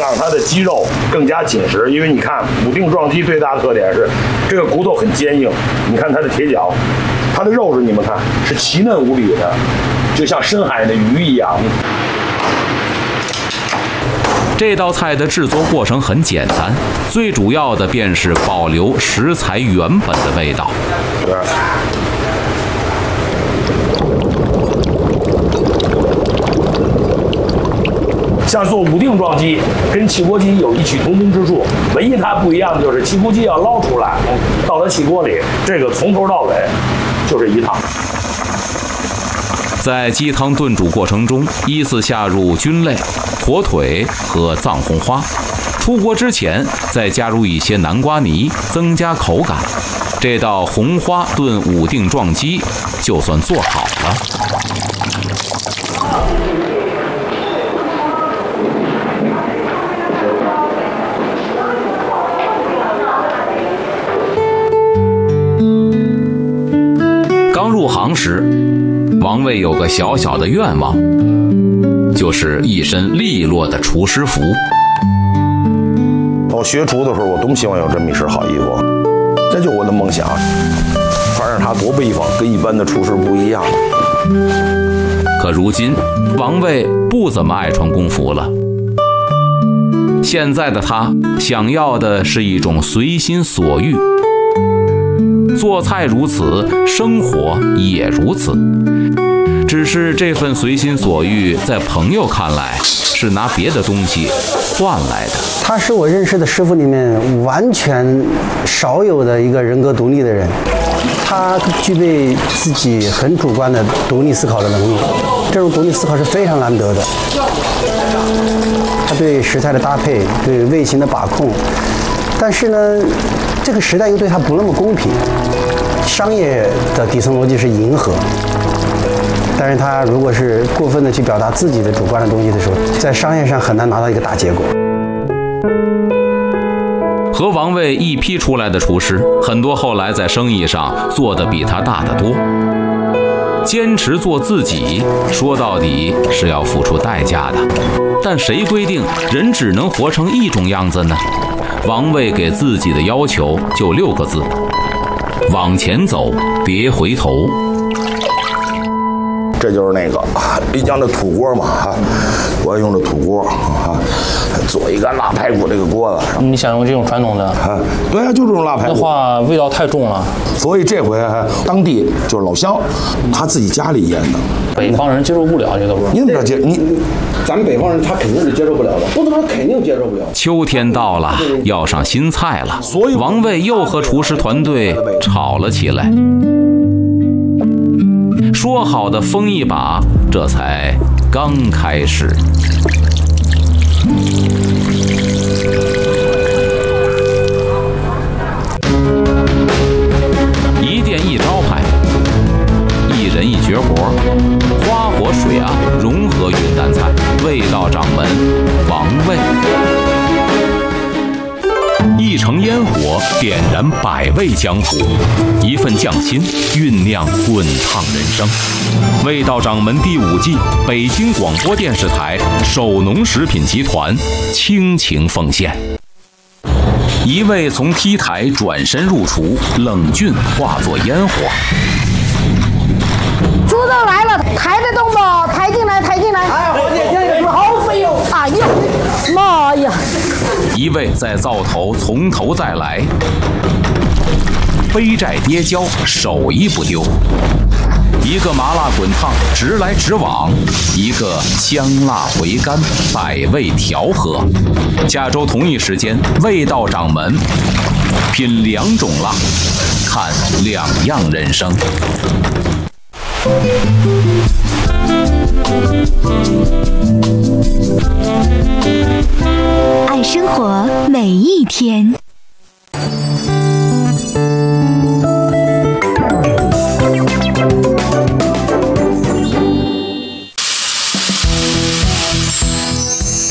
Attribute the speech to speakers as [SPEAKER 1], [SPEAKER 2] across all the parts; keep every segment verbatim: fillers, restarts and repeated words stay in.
[SPEAKER 1] 让它的肌肉更加紧实。因为你看武定撞击最大的特点是这个骨头很坚硬，你看它的铁脚，它的肉是你们看是奇嫩无比的，就像深海的鱼一样。
[SPEAKER 2] 这道菜的制作过程很简单，最主要的便是保留食材原本的味道。
[SPEAKER 1] 对。像做武定撞击跟起锅鸡有异曲同工之处，唯一它不一样的就是起锅鸡要捞出来，到了起锅里，这个从头到尾就是一趟。
[SPEAKER 2] 在鸡汤炖煮过程中，依次下入菌类、火腿和藏红花。出锅之前再加入一些南瓜泥，增加口感。这道红花炖武定撞鸡就算做好了。刚入行时，王卫有个小小的愿望，就是一身利落的厨师服。
[SPEAKER 1] 我学厨的时候，我多么希望有这么一身好衣服，这就是我的梦想。穿上它多威风，跟一般的厨师不一样。
[SPEAKER 2] 可如今，王卫不怎么爱穿工服了。现在的他想要的是一种随心所欲。做菜如此，生活也如此。只是这份随心所欲，在朋友看来是拿别的东西换来的。
[SPEAKER 3] 他是我认识的师傅里面完全少有的一个人格独立的人，他具备自己很主观的独立思考的能力，这种独立思考是非常难得的。他对食材的搭配，对味型的把控，但是呢，这个时代又对他不那么公平。商业的底层逻辑是迎合，但是他如果是过分的去表达自己的主观的东西的时候，在商业上很难拿到一个大结果。
[SPEAKER 2] 和王卫一批出来的厨师，很多后来在生意上做得比他大得多。坚持做自己，说到底是要付出代价的。但谁规定人只能活成一种样子呢？王卫给自己的要求就六个字：往前走，别回头。
[SPEAKER 1] 这就是那个丽江的土锅嘛，哈，我要用的土锅啊，做一个腊排骨这个锅子。
[SPEAKER 4] 你想用这种传统的？
[SPEAKER 1] 啊，对啊，就这种腊排骨
[SPEAKER 4] 的话，味道太重了。
[SPEAKER 1] 所以这回当地就是老乡，他自己家里腌的。
[SPEAKER 4] 北方人接受不了这个味儿。
[SPEAKER 1] 你怎么着接？你
[SPEAKER 5] 咱们北方人他肯定是接受不了的，不能说肯定接受不了。
[SPEAKER 2] 秋天到了，要上新菜了，所以王卫又和厨师团队吵了起来。说好的疯一把，这才刚开始。一店一招牌，一人一绝活，花火水岸融合云南菜，味道掌门王卫。一城烟火点燃百味江湖，一份匠心酝酿滚烫人生。味道掌门第五季，北京广播电视台首农食品集团倾情奉献。一位从 T 台转身入厨，冷峻化作烟火。
[SPEAKER 6] 猪肉来了，抬得动不？抬进来，抬进来。哎，我这这个好肥哟！哎呀，妈呀！
[SPEAKER 2] 一位在灶头从头再来，背债跌跤，手艺不丢。一个麻辣滚烫，直来直往；一个香辣回甘，百味调和。下周同一时间，味道掌门品两种辣，看两样人生。
[SPEAKER 7] 爱生活每一天。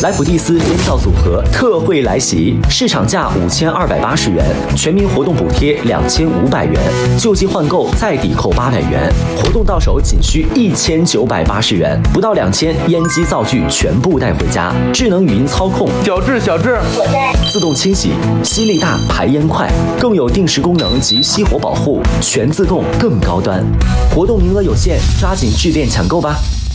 [SPEAKER 8] 莱普蒂斯烟皂组合特惠来袭，市场价五千二百八十元，全民活动补贴两千五百元，旧机换购再抵扣八百元，活动到手仅需一千九百八十元，不到两千，烟机皂具全部带回家，智能语音操控，
[SPEAKER 9] 小智小智，
[SPEAKER 8] 我在，自动清洗，吸力大，排烟快，更有定时功能及熄火保护，全自动更高端。活动名额有限，抓紧致电抢购吧。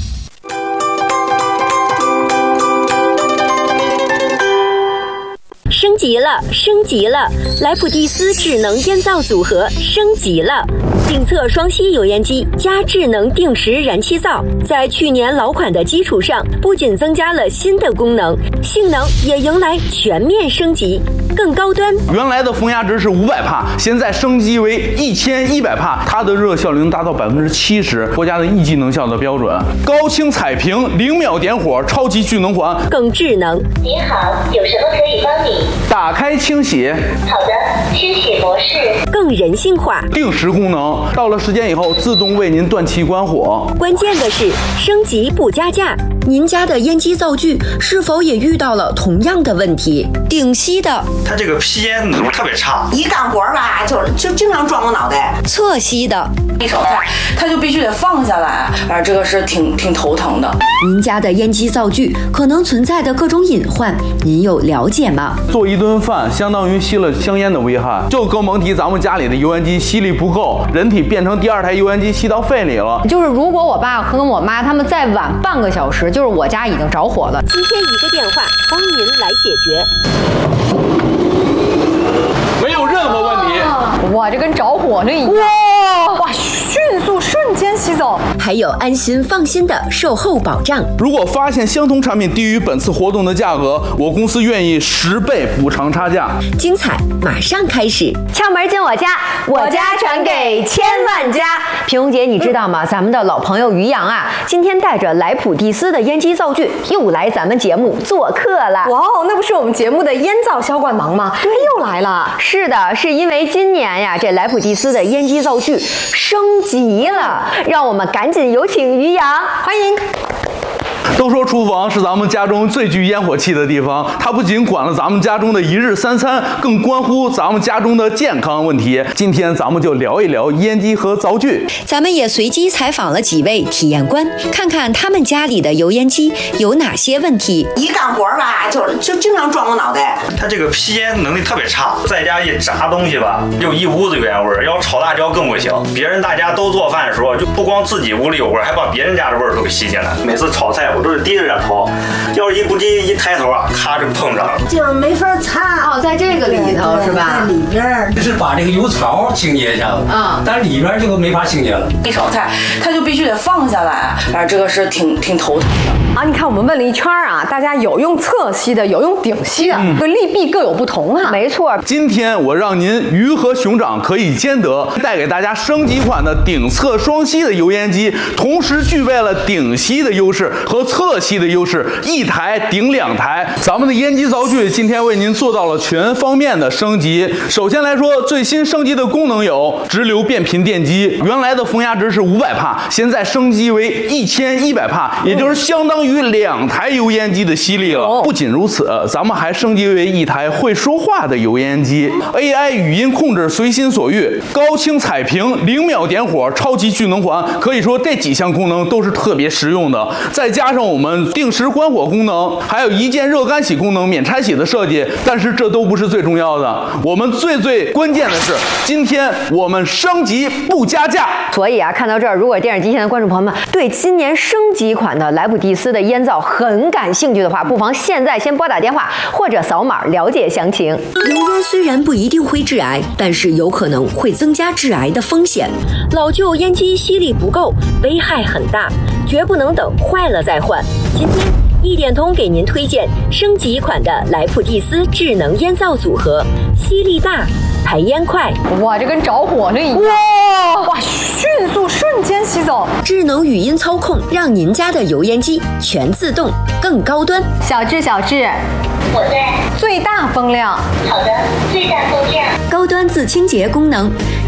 [SPEAKER 10] 升级了，升级了！莱普蒂斯智能烟皂组合升级了，定测双吸油烟机加智能定时燃气灶，在去年老款的基础上，不仅增加了新的功能，性能也迎来全面升级，更高端。
[SPEAKER 9] 原来的风压值是五百帕，现在升级为一千一百帕，它的热效率能达到百分之七十，国家的一级能效的标准。高清彩屏，零秒点火，超级聚能环，
[SPEAKER 10] 更智能。
[SPEAKER 11] 您好，有什么可以帮你？
[SPEAKER 9] 打开清洗。
[SPEAKER 11] 好的，清洗模式。
[SPEAKER 10] 更人性化，
[SPEAKER 9] 定时功能，到了时间以后自动为您断气关火。
[SPEAKER 10] 关键的是升级不加价。您家的烟机灶具是否也遇到了同样的问题？顶吸的，
[SPEAKER 12] 它这个吸烟能力特别差，
[SPEAKER 13] 一干活吧就就经常撞我脑袋。
[SPEAKER 10] 侧吸的，
[SPEAKER 14] 一炒菜它就必须得放下来，啊，这个是挺挺头疼的。
[SPEAKER 10] 您家的烟机灶具可能存在的各种隐患，您有了解吗？
[SPEAKER 9] 做一顿饭相当于吸了香烟的危害，就更甭提咱们家里的油烟机吸力不够，人体变成第二台油烟机吸到肺里了。
[SPEAKER 15] 就是如果我爸和我妈他们再晚半个小时，就是我家已经着火了。
[SPEAKER 10] 今天一个电话帮您来解决，
[SPEAKER 9] 没有任何问题。
[SPEAKER 15] 哇，这跟着火那一样。哇哇，迅速瞬间吸走，
[SPEAKER 10] 还有安心放心的售后保障。
[SPEAKER 9] 如果发现相同产品低于本次活动的价格，我公司愿意十倍补偿差价。
[SPEAKER 10] 精彩马上开始，
[SPEAKER 15] 窍门进我家，我家传给千万家。平红姐，你知道吗？咱们的老朋友于洋啊，今天带着莱普蒂斯的烟机灶具又来咱们节目做客了。
[SPEAKER 16] 哇哦，那不是我们节目的烟皂销冠王吗？对，又来了。
[SPEAKER 15] 是的，是因为今年呀，这莱普蒂斯的烟机灶具升级了，让我们赶紧有请于洋，欢迎。
[SPEAKER 9] 都说厨房是咱们家中最具烟火气的地方，它不仅管了咱们家中的一日三餐，更关乎咱们家中的健康问题。今天咱们就聊一聊烟机和灶具。
[SPEAKER 10] 咱们也随机采访了几位体验官，看看他们家里的油烟机有哪些问题。
[SPEAKER 13] 一干活吧就就经常撞我脑袋。
[SPEAKER 12] 它这个吸烟能力特别差，在家一炸东西吧，就一屋子烟味儿。要炒辣椒更不行，别人大家都做饭的时候，就不光自己屋里有味儿，还把别人家的味儿都给吸进来。每次炒菜我都是低着点头，要是一不低一抬头啊，咔就碰上了，
[SPEAKER 6] 就是没法擦。
[SPEAKER 15] 哦，在这个里头是吧？
[SPEAKER 6] 在里边
[SPEAKER 17] 就是把这个油槽清洁一下子啊，但是里边就没法清洁了。
[SPEAKER 14] 一炒菜它就必须得放下来，啊，这个是挺挺头疼的。
[SPEAKER 16] 啊，你看我们问了一圈啊，大家有用侧吸的，有用顶吸的，这、嗯、利弊各有不同啊。
[SPEAKER 15] 没错，
[SPEAKER 9] 今天我让您鱼和熊掌可以兼得，带给大家升级款的顶侧双吸的油烟机，同时具备了顶吸的优势和侧吸的优势，一台顶两台。咱们的烟机灶具今天为您做到了全方面的升级。首先来说，最新升级的功能有直流变频电机，原来的风压值是五百帕，现在升级为一千一百帕，也就是相当于两台油烟机的吸力了。不仅如此，咱们还升级为一台会说话的油烟机 ，A I 语音控制随心所欲，高清彩屏，零秒点火，超级聚能环，可以说这几项功能都是特别实用的。再加上我们定时关火功能，还有一键热干洗功能，免拆洗的设计。但是这都不是最重要的，我们最最关键的是，今天我们升级不加价。
[SPEAKER 15] 所以啊，看到这儿，如果电视机前的观众朋友们对今年升级款的莱普蒂斯的烟皂很感兴趣的话，不妨现在先拨打电话或者扫码了解详情。
[SPEAKER 10] 油烟虽然不一定会致癌，但是有可能会增加致癌的风险。老旧烟机吸力不够，危害很大，绝不能等坏了再换。今天一点通给您推荐升级款的莱普蒂斯智能烟皂组合，吸力大，排烟快。
[SPEAKER 15] 哇，这跟着火那一样。哇哇，迅速瞬间吸走。
[SPEAKER 10] 智能语音操控，让您家的油烟机全自动，更高端。
[SPEAKER 15] 小智小智，
[SPEAKER 11] 我在。
[SPEAKER 15] 最大风量。
[SPEAKER 11] 好的，最大风量。
[SPEAKER 10] 高端自清洁功能，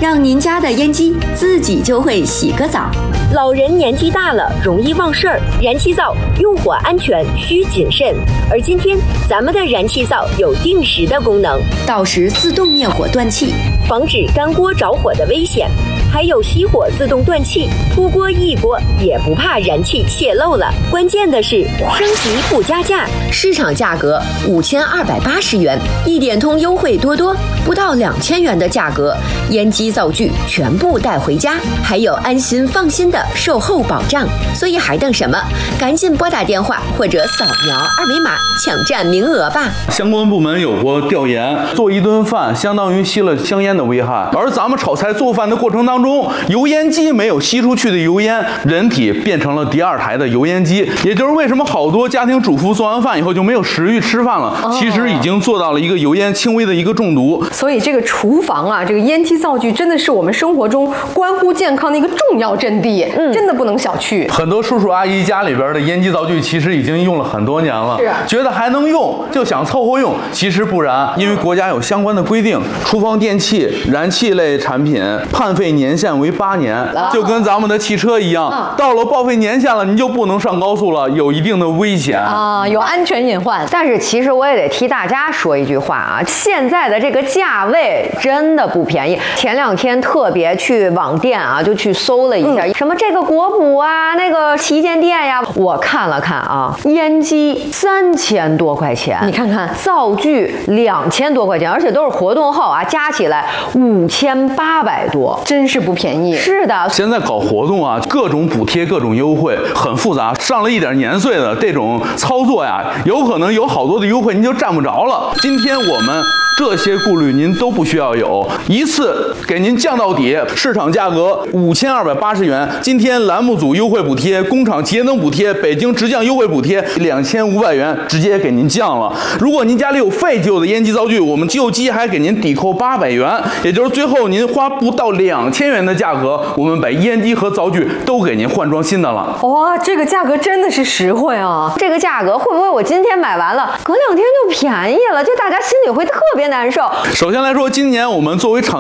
[SPEAKER 10] 让您家的烟机自己就会洗个澡。老人年纪大了，容易忘事儿，燃气灶用火安全需谨慎。而今天咱们的燃气灶有定时的功能，到时自动灭火断气，防止干锅着火的危险。还有熄火自动断气，出锅一锅也不怕燃气泄漏了。关键的是升级不加价，市场价格五千二百八十元，一点通优惠多多，不到两千元的价格，烟机灶具全部带回家，还有安心放心的售后保障。所以还等什么？赶紧拨打电话或者扫描二维码抢占名额吧。
[SPEAKER 9] 相关部门有过调研，做一顿饭相当于吸了香烟的危害，而咱们炒菜做饭的过程当中，中油烟机没有吸出去的油烟，人体变成了第二台的油烟机，也就是为什么好多家庭主妇做完饭以后就没有食欲吃饭了，哦、其实已经做到了一个油烟轻微的一个中毒。
[SPEAKER 16] 所以这个厨房啊，这个烟机灶具真的是我们生活中关乎健康的一个重要阵地，嗯、真的不能小觑。
[SPEAKER 9] 很多叔叔阿姨家里边的烟机灶具其实已经用了很多年了，
[SPEAKER 16] 是啊、
[SPEAKER 9] 觉得还能用就想凑合用，其实不然，因为国家有相关的规定，厨房电器、燃气类产品判废年限为八年，就跟咱们的汽车一样，嗯、到了报废年限了，你就不能上高速了，有一定的危险
[SPEAKER 16] 啊，有安全隐患。
[SPEAKER 15] 但是其实我也得替大家说一句话啊，现在的这个价位真的不便宜。前两天特别去网店啊，就去搜了一下，嗯、什么这个国补啊，那个旗舰店呀，我看了看啊，烟机三千多块钱，
[SPEAKER 16] 你看看
[SPEAKER 15] 灶具两千多块钱，而且都是活动后啊，加起来五千八百多，
[SPEAKER 16] 真是不便宜。
[SPEAKER 15] 是的，
[SPEAKER 9] 现在搞活动啊，各种补贴，各种优惠，很复杂。上了一点年岁的这种操作呀，有可能有好多的优惠您就占不着了。今天我们这些顾虑您都不需要有，一次给您降到底，市场价格五千二百八十元。今天栏目组优惠补贴、工厂节能补贴、北京直降优惠补贴两千五百元，直接给您降了。如果您家里有废旧的烟机灶具，我们旧机还给您抵扣八百元，也就是最后您花不到两千元的价格，我们把烟机和灶具都给您换装新的了。
[SPEAKER 16] 哇，这个价格真的是实惠啊！
[SPEAKER 15] 这个价格会不会我今天买完了，隔两天就便宜了？就大家心里会特别难受。
[SPEAKER 9] 首先来说，今年我们作为厂